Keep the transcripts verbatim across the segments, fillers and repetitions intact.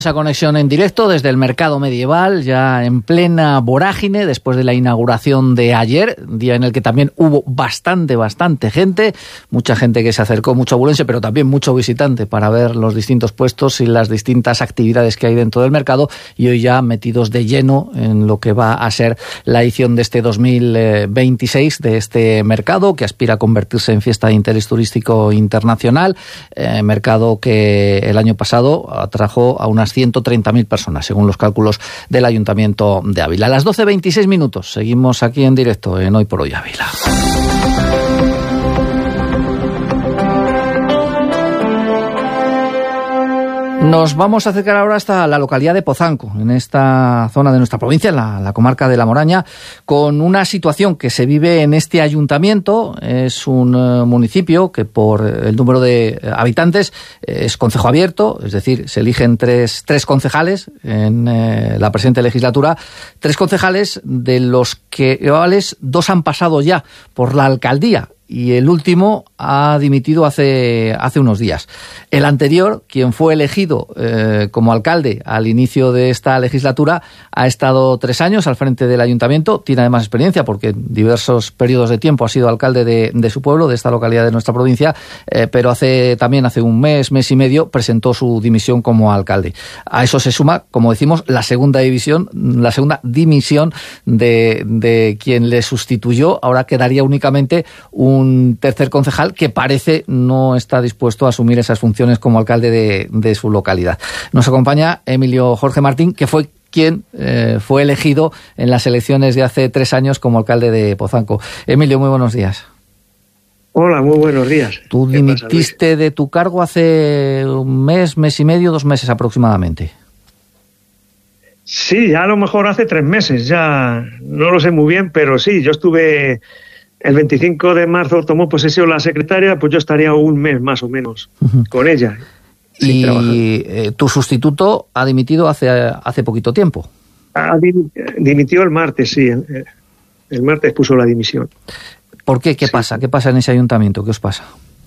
Esa conexión en directo desde el Mercado Medieval, ya en plena vorágine, después de la inauguración de ayer, día en el que también hubo bastante, bastante gente, mucha gente que se acercó, mucho abulense, pero también mucho visitante para ver los distintos puestos y las distintas actividades que hay dentro del mercado, y hoy ya metidos de lleno en lo que va a ser la edición de este dos mil veintiséis de este mercado, que aspira a convertirse en fiesta de interés turístico internacional, eh, mercado que el año pasado atrajo a unas ciento treinta mil personas, según los cálculos del Ayuntamiento de Ávila. A las doce veintiséis minutos, seguimos aquí en directo en Hoy por Hoy Ávila. Nos vamos a acercar ahora hasta la localidad de Pozanco, en esta zona de nuestra provincia, en la, la comarca de La Moraña, con una situación que se vive en este ayuntamiento. Es un uh, municipio que por el número de habitantes eh, es concejo abierto, es decir, se eligen tres, tres concejales en eh, la presente legislatura, tres concejales de los que dos han pasado ya por la alcaldía, y el último ha dimitido hace, hace unos días. El anterior, quien fue elegido eh, como alcalde al inicio de esta legislatura, ha estado tres años al frente del ayuntamiento, tiene además experiencia porque en diversos periodos de tiempo ha sido alcalde de, de su pueblo, de esta localidad de nuestra provincia, eh, pero hace también hace un mes, mes y medio, presentó su dimisión como alcalde. A eso se suma, como decimos, la segunda división, la segunda dimisión de, de quien le sustituyó. Ahora quedaría únicamente un un tercer concejal que parece no está dispuesto a asumir esas funciones como alcalde de, de su localidad. Nos acompaña Emilio Jorge Martín, que fue quien eh, fue elegido en las elecciones de hace tres años como alcalde de Pozanco. Emilio, muy buenos días. Hola, muy buenos días. Tú dimitiste de tu cargo hace un mes, mes y medio, dos meses aproximadamente. Sí, ya a lo mejor hace tres meses, ya no lo sé muy bien, pero sí, yo estuve... El veinticinco de marzo tomó posesión la secretaria, pues yo estaría un mes más o menos uh-huh. con ella. Y eh, tu sustituto ha dimitido hace, hace poquito tiempo. Ha dim- dimitió el martes, sí. El, el martes puso la dimisión. ¿Por qué? ¿Qué sí. pasa? ¿Qué pasa en ese ayuntamiento? ¿Qué os pasa?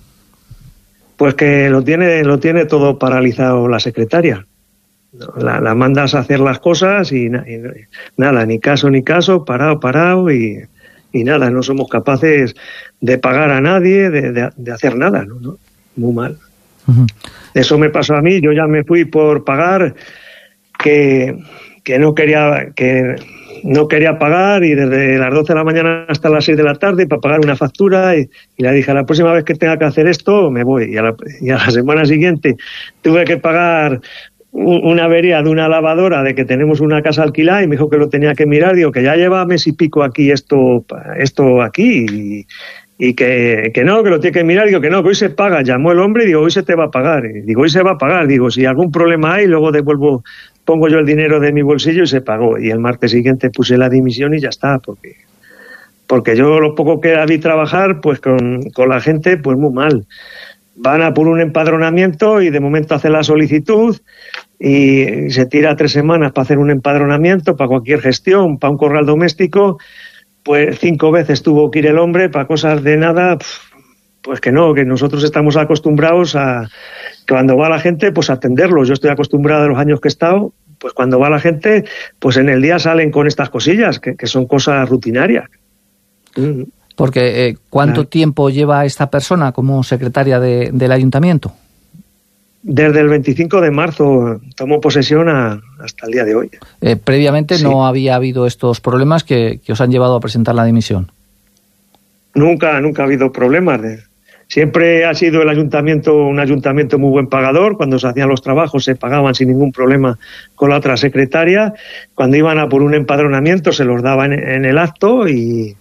Pues que lo tiene, lo tiene todo paralizado la secretaria. La, la mandas a hacer las cosas y, na- y nada, ni caso ni caso, parado, parado y... Y nada, no somos capaces de pagar a nadie, de, de, de hacer nada, ¿no? ¿no? Muy mal. Uh-huh. Eso me pasó a mí, yo ya me fui por pagar, que, que no quería que no quería pagar, y desde las doce de la mañana hasta las seis de la tarde para pagar una factura, y, y le dije, la próxima vez que tenga que hacer esto, me voy. Y a la, y a la semana siguiente tuve que pagar una avería de una lavadora, de que tenemos una casa alquilada, y me dijo que lo tenía que mirar. Digo que ya lleva mes y pico aquí esto esto aquí y, y que, que no, que lo tiene que mirar. Digo que no, que hoy se paga. Llamó el hombre y digo, hoy se te va a pagar. Y digo, hoy se va a pagar. Digo, si algún problema hay, luego devuelvo, pongo yo el dinero de mi bolsillo, y se pagó. Y el martes siguiente puse la dimisión y ya está, porque porque yo lo poco que vi trabajar, pues con, con la gente, pues muy mal. Van a por un empadronamiento y de momento hacen la solicitud y se tira tres semanas para hacer un empadronamiento, para cualquier gestión, para un corral doméstico, pues cinco veces tuvo que ir el hombre para cosas de nada. Pues que no, que nosotros estamos acostumbrados a que cuando va la gente, pues a atenderlos. Yo estoy acostumbrado a los años que he estado, pues cuando va la gente, pues en el día salen con estas cosillas, que, que son cosas rutinarias. Mm. Porque, eh, ¿cuánto claro. tiempo lleva esta persona como secretaria de, del ayuntamiento? Desde el veinticinco de marzo tomó posesión a, hasta el día de hoy. Eh, previamente sí. no había habido estos problemas que, que os han llevado a presentar la dimisión. Nunca, nunca ha habido problemas. De, siempre ha sido el ayuntamiento un ayuntamiento muy buen pagador. Cuando se hacían los trabajos se pagaban sin ningún problema con la otra secretaria. Cuando iban a por un empadronamiento se los daban en, en el acto y...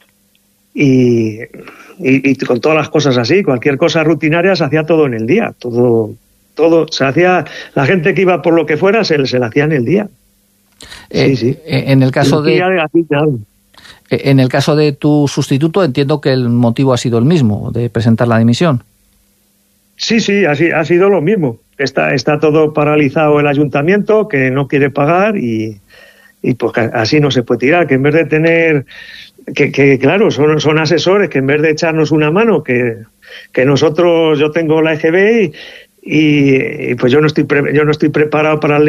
Y, y, y con todas las cosas así, cualquier cosa rutinaria se hacía todo en el día, todo, todo se hacía, la gente que iba por lo que fuera se, se le hacía en el día. Eh, sí, sí. En el caso de, de en el caso de tu sustituto, entiendo que el motivo ha sido el mismo de presentar la dimisión. Sí, sí, ha, ha sido lo mismo. Está, está todo paralizado el ayuntamiento, que no quiere pagar, y, y pues así no se puede tirar, que en vez de tener Que, que claro, son, son asesores que en vez de echarnos una mano, que, que nosotros, yo tengo la E G B y, y, y pues yo no estoy pre, yo no estoy preparado para